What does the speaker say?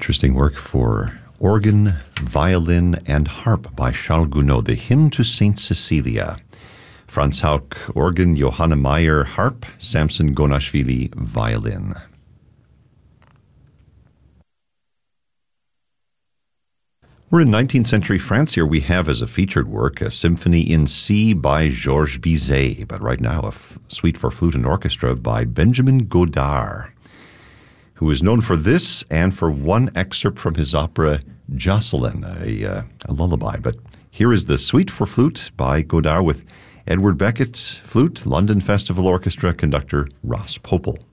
interesting work for organ, violin, and harp by Charles Gounod, the Hymn to Saint Cecilia. Franz Hauck, organ, Johanna Meyer, harp, Samson Gonashvili, violin. We're in 19th century France here. We have as a featured work a symphony in C by Georges Bizet, but right now a suite for flute and orchestra by Benjamin Godard, who is known for this and for one excerpt from his opera Jocelyn, a lullaby. But here is the suite for flute by Godard with Edward Beckett, flute, London Festival Orchestra, conductor Ross Popel.